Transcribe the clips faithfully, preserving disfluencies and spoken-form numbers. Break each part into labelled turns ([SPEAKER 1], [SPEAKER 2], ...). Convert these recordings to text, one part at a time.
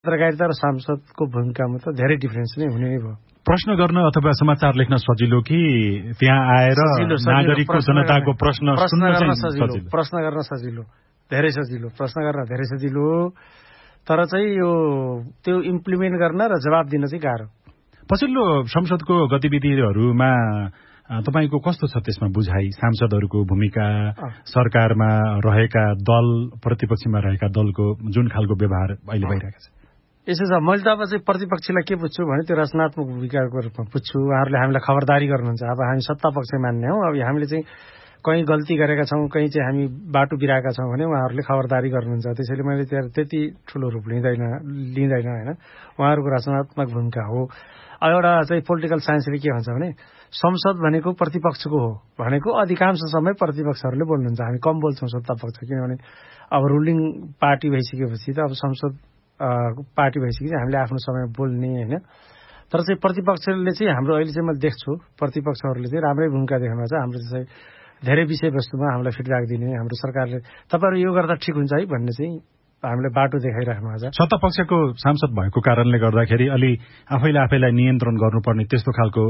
[SPEAKER 1] पत्रकारिता र सांसदको भूमिकामा त धेरै डिफरेन्स नै हुने नै भयो।
[SPEAKER 2] प्रश्न गर्न अथवा समाचार लेख्न सजिलो कि त्यहाँ आएर नागरिकको जनताको प्रश्न सुन्न
[SPEAKER 1] गर्न सजिलो प्रश्न गर्न सजिलो धेरै सजिलो प्रश्न गर्न धेरै सजिलो तर चाहिँ यो त्यो इम्प्लिमेन्ट गर्न र जवाब दिन चाहिँ गाह्रो।
[SPEAKER 2] पछिल्लो संसदको गतिविधिहरूमा तपाईको कस्तो छ त्यसमा बुझाइ? सांसदहरूको भूमिका, सरकारमा रहेका दल, प्रतिपक्षमा रहेका दलको जुन खालको व्यवहार अहिले भइरहेको छ?
[SPEAKER 1] यसो छ, मैले त अब चाहिँ प्रतिपक्षलाई के बुझ्छु भने त्यो रचनात्मक भूमिकाको रूपमा बुझ्छु। उहाँहरूले हामीलाई खबरदारी गर्नुहुन्छ। अब हामी सत्ता पक्ष मान्ने हौ, अब हामीले चाहिँ कहीँ गल्ती गरेका छौँ, कहीँ चाहिँ हामी बाटो बिराएका छौँ भने उहाँहरूले खबरदारी गर्नुहुन्छ। त्यसैले मैले त्यहाँ त्यति ठुलो रूप लिँदैन लिँदैन होइन, उहाँहरूको रचनात्मक भूमिका हो। अब एउटा चाहिँ पोलिटिकल साइन्सले के भन्छ भने संसद भनेको प्रतिपक्षको हो भनेको अधिकांश समय प्रतिपक्षहरूले बोल्नुहुन्छ, हामी कम बोल्छौँ सत्ता पक्ष। किनभने अब रुलिङ पार्टी भइसकेपछि त अब संसद पार्टी भइसकेपछि हामीले आफ्नो समय बोल्ने होइन। तर चाहिँ प्रतिपक्षले चाहिँ हाम्रो अहिले चाहिँ मैले देख्छु प्रतिपक्षहरूले चाहिँ राम्रै भूमिका देखाउनु छ। हाम्रो चाहिँ धेरै विषयवस्तुमा हामीलाई फिडब्याक दिने, हाम्रो सरकारले तपाईँहरू यो गर्दा ठिक हुन्छ है भन्ने चाहिँ हामीले बाटो देखाइराख्नु छ।
[SPEAKER 2] सत्ता पक्षको सांसद भएको कारणले गर्दाखेरि अलि आफैले आफैलाई नियन्त्रण गर्नुपर्ने त्यस्तो खालको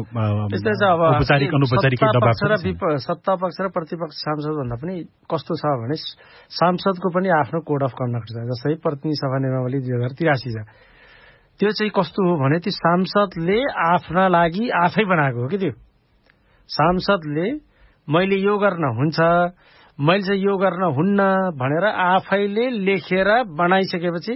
[SPEAKER 2] औपचारिक अनौपचारिक दबाव छ।
[SPEAKER 1] सत्ता पक्ष र प्रतिपक्ष सांसद भन्दा पनि कस्तो छ भने सांसदको पनि आफ्नो कोड अफ कन्डक्ट छ। जस्तै प्रतिनिधि सभा नियमावली दुई हजार तिरासी छ। त्यो चाहिँ कस्तो हो भने त्यो सांसदले आफ्ना लागि आफै बनाएको हो कि त्यो सांसदले मैले यो गर्न हुन्छ, मैले चाहिँ यो गर्न हुन्न भनेर आफैले लेखेर बनाइसकेपछि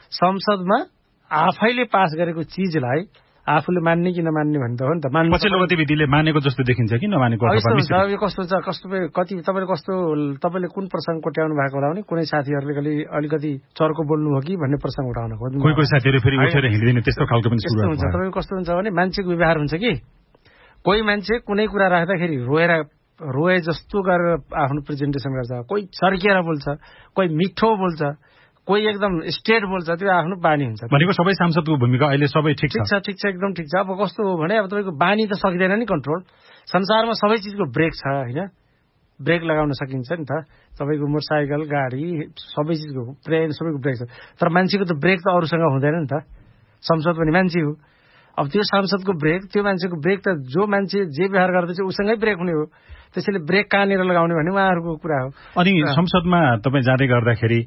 [SPEAKER 1] संसदमा आफैले पास गरेको चिजलाई आफूले मान्ने कि नमान्ने भन्ने त हो नि त।
[SPEAKER 2] पछिल्लो गतिविधिले मानेको जस्तो देखिन्छ कि नमानेको?
[SPEAKER 1] यो कस्तो छ, कस्तो कति तपाईँले कस्तो तपाईँले कुन प्रसङ्ग कोट्याउनु भएको होला भने कुनै साथीहरूले अलि अलिकति चर्को बोल्नु हो कि भन्ने प्रसङ्ग उठाउन खोज्नु।
[SPEAKER 2] कोही कोही साथीहरू फेरि उठेर हिँड्दिने त्यस्तो खालको पनि सुरु
[SPEAKER 1] हुन्छ। तपाईँको कस्तो हुन्छ भने मान्छेको व्यवहार हुन्छ कि कोही मान्छे कुनै कुरा राख्दाखेरि रोएर रोए जस्तो गरेर आफ्नो प्रेजेन्टेसन गर्छ, कोही चर्किएर बोल्छ, कोही मिठो बोल्छ, कोही एकदम स्टेट बोल्छ। त्यो आफ्नो बानी हुन्छ।
[SPEAKER 2] भनेको सबै सांसदको भूमिका अहिले सबै ठिक
[SPEAKER 1] छ ठिक छ एकदम ठिक छ। अब कस्तो हो भने अब तपाईँको बानी त सक्दैन नि कन्ट्रोल। संसारमा सबै चिजको ब्रेक छ होइन, ब्रेक लगाउन सकिन्छ नि त। तपाईँको मोटरसाइकल, गाडी, सबै चिजको ट्रेन सबैको ब्रेक छ। तर मान्छेको त ब्रेक त अरूसँग हुँदैन नि त। संसद पनि मान्छे हो। अब त्यो सांसदको ब्रेक, त्यो मान्छेको ब्रेक त जो मान्छे जे व्यवहार गर्दैछ उसँगै ब्रेक हुने हो। त्यसैले ब्रेक कहाँनिर लगाउने भन्ने उहाँहरूको कुरा हो।
[SPEAKER 2] अनि संसदमा तपाईँ जाँदै गर्दाखेरि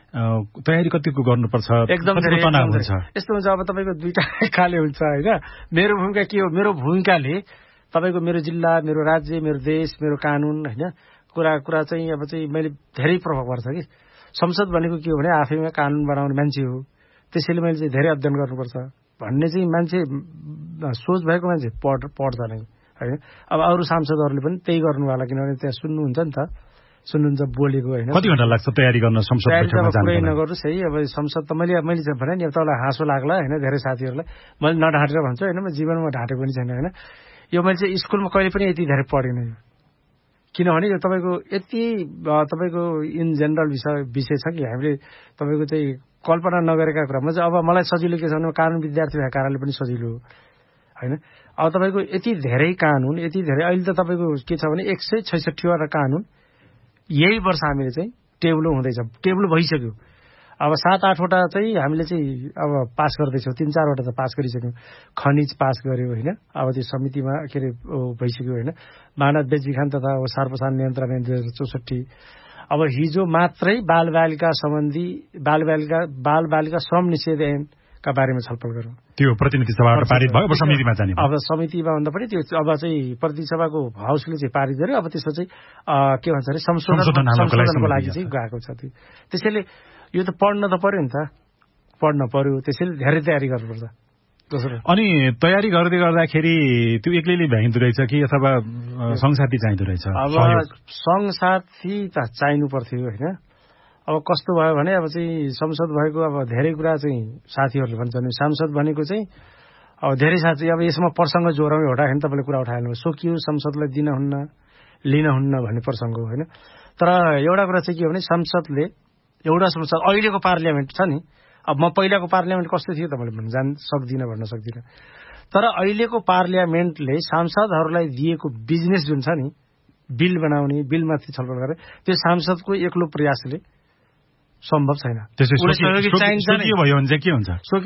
[SPEAKER 2] तयारी कतिको गर्नुपर्छ?
[SPEAKER 1] एकदम तनाव हुन्छ। यस्तो हुन्छ अब तपाईँको दुईटा खाले हुन्छ होइन। मेरो भूमिका के हो? मेरो भूमिकाले तपाईँको मेरो जिल्ला, मेरो राज्य, मेरो देश, मेरो कानुन होइन कुरा कुरा चाहिँ अब चाहिँ मैले धेरै प्रभाव पर्छ कि। संसद भनेको के हो भने आफैमा कानुन बनाउने मान्छे हो। त्यसैले मैले चाहिँ धेरै अध्ययन गर्नुपर्छ भन्ने चाहिँ मान्छे सोच भएको मान्छे पढ पढ्छ नै होइन। अब अरू सांसदहरूले पनि त्यही गर्नुवाला, किनभने त्यहाँ सुन्नुहुन्छ नि त, सुन्नुहुन्छ बोलेको होइन।
[SPEAKER 2] कति घन्टा लाग्छ तयारी गर्न संसद बैठकमा जान?
[SPEAKER 1] पुरै नगर्नुहोस् है। अब संसद त मैले मैले भने नि तपाईँलाई हाँसो लाग्ला होइन, धेरै साथीहरूलाई मैले नढाँटेर भन्छु होइन, म जीवनमा ढाँटेको पनि छैन होइन। यो मैले चाहिँ स्कुलमा कहिले पनि यति धेरै पढेन यो, किनभने यो तपाईँको यति तपाईँको इन जेनरल विषय विषय छ कि हामीले तपाईँको चाहिँ कल्पना नगरेका कुरा। म चाहिँ अब मलाई सजिलो के छ भने कानुन विद्यार्थी भएको कारणले पनि सजिलो होइन। अब तपाईँको यति धेरै कानुन, यति धेरै अहिले त तपाईँको के छ भने एक सय छैसठीवटा कानुन यही वर्ष हामीले चाहिँ टेबल हुँदैछ, टेबल भइसक्यो। अब सात आठवटा चाहिँ हामीले चाहिँ अब पास गर्दैछौँ, तिन चारवटा त पास गरिसक्यौँ। खनिज पास गऱ्यो होइन, अब त्यो समितिमा के अरे भइसक्यो होइन। मानव बेचबिखन तथा ओसार पसार नियन्त्रण ऐन दुई हजार चौसठी। अब हिजो मात्रै बालबालिका सम्बन्धी बालबालिका बालबालिका श्रम निषेध ऐनका बारेमा छलफल गरौँ।
[SPEAKER 2] त्यो प्रतिनिधि सभाबाट पारित भयो, अब समितिमा जाने।
[SPEAKER 1] अब समितिमा भन्दा पनि त्यो अब चाहिँ प्रतिनिधि सभाको हाउसले चाहिँ पारित गर्यो। अब त्यसपछि के भन्छ अरे संशोधनको लागि चाहिँ गएको छ त्यो। त्यसैले यो त पढ्न त पर्यो नि त, पढ्न पर्यो। त्यसैले धेरै तयारी गर्नुपर्छ। दोस्रो
[SPEAKER 2] अनि तयारी गर्दै गर्दाखेरि त्यो एक्लैले भ्याइँदो रहेछ कि अथवा सङ्घसाथी चाहिँदो रहेछ?
[SPEAKER 1] अब सङ्घसाथी त चाहिनु पर्थ्यो होइन। अब कस्तो भयो भने अब चाहिँ संसद भएको अब धेरै कुरा चाहिँ साथीहरूले भन्छन् सांसद भनेको चाहिँ अब धेरै साथी अब यसमा प्रसङ्ग जोरौँ एउटा होइन, तपाईँले कुरा उठाइहाल्नु सोकियो संसदलाई दिन हुन्न लिन हुन्न भन्ने प्रसङ्ग हो होइन। तर एउटा कुरा चाहिँ के हो भने संसदले एउटा संसद अहिलेको पार्लियामेन्ट छ नि, अब म पहिलाको पार्लियामेन्ट कस्तो थियो तपाईँले भन्न जान सक्दिनँ भन्न सक्दिनँ। तर अहिलेको पार्लियामेन्टले सांसदहरूलाई दिएको बिजनेस जुन छ नि, बिल बनाउने, बिलमाथि छलफल गरे, त्यो सांसदको एक्लो प्रयासले सम्भव छैन।
[SPEAKER 2] त्यसै सहयोगी चाहिन्छ भयो भने चाहिँ के हुन्छ?